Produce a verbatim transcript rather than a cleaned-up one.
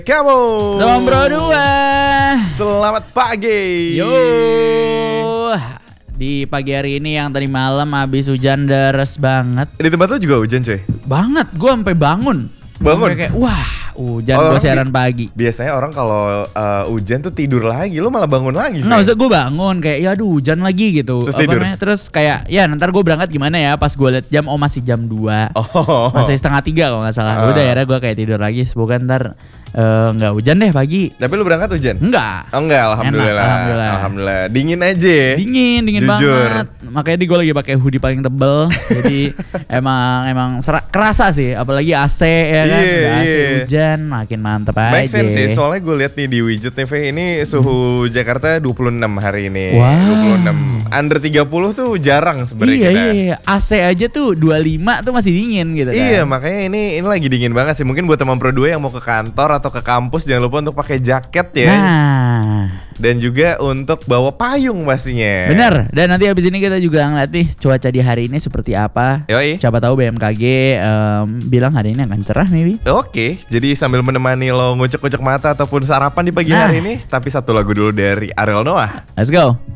Kamu Nombor dua. Selamat pagi. Yo. Di pagi hari ini yang tadi malam habis hujan deras banget. Di tempat lu juga hujan coy? Banget, gue sampai bangun. Bangun? Sampai kayak wah hujan Oh, gue orang siaran bi- pagi. Biasanya orang kalau uh, hujan tuh tidur lagi, lu malah bangun lagi. Nggak, Fe. maksud gue bangun kayak ya aduh hujan lagi gitu. Terus Apa tidur? namanya, Terus kayak ya ntar gue berangkat gimana ya. Pas gue liat jam, oh masih jam dua. Oh. Masih setengah tiga kalau gak salah. Ah. Udah akhirnya gue kayak tidur lagi. Semoga ntar eh, nggak hujan deh pagi. Tapi lu berangkat hujan? Enggak. Oh enggak, alhamdulillah. Enak, alhamdulillah. Alhamdulillah. Dingin aja. Dingin, dingin Jujur. banget. Makanya di gue lagi pakai hoodie paling tebel. Jadi emang emang sera- kerasa sih, apalagi A C ya kan. Iya, Udah A C iya. hujan makin mantep aja. Make sense sih, soalnya gue lihat nih di widget T V ini suhu Jakarta dua puluh enam hari ini. Wow. dua puluh enam. Under tiga puluh tuh jarang sebenarnya Iya, kita. iya iya, A C aja tuh dua puluh lima tuh masih dingin gitu kan. Iya, makanya ini ini lagi dingin banget sih. Mungkin buat teman Pro dua yang mau ke kantor atau ke kampus jangan lupa untuk pakai jaket ya. Nah, Dan juga untuk bawa payung pastinya. bener. Dan nanti habis ini kita juga ngeliat nih cuaca di hari ini seperti apa. Yoi. Siapa tahu B M K G em, bilang hari ini akan cerah maybe. Oke, jadi sambil menemani lo ngucek-ngucek mata ataupun sarapan di pagi Nah. hari ini, tapi satu lagu dulu dari Ariel Noah. Let's go.